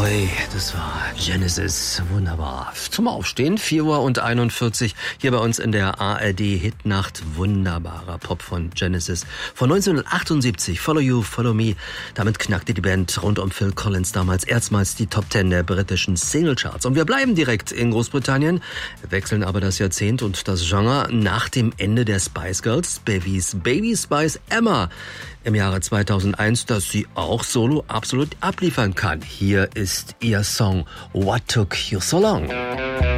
Ui, das war Genesis. Wunderbar. Zum Aufstehen, 4:41 Uhr hier bei uns in der ARD Hitnacht. Wunderbarer Pop von Genesis von 1978. Follow You, Follow Me. Damit knackte die Band rund um Phil Collins damals erstmals die Top 10 der britischen Singlecharts. Und wir bleiben direkt in Großbritannien, wechseln aber das Jahrzehnt und das Genre nach dem Ende der Spice Girls, Bevys Baby Spice Emma im Jahre 2001, dass sie auch solo absolut abliefern kann. Hier ist ihr Song What Took You So Long.